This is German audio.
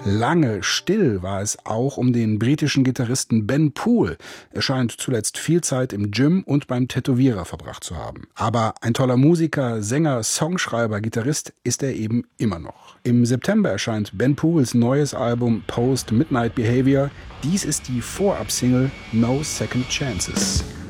Lange still war es auch um den britischen Gitarristen Ben Poole. Er scheint zuletzt viel Zeit im Gym und beim Tätowierer verbracht zu haben. Aber ein toller Musiker, Sänger, Songschreiber, Gitarrist ist er eben immer noch. Im September erscheint Ben Pooles neues Album Post Midnight Behavior. Dies ist die Vorab-Single No Second Chances.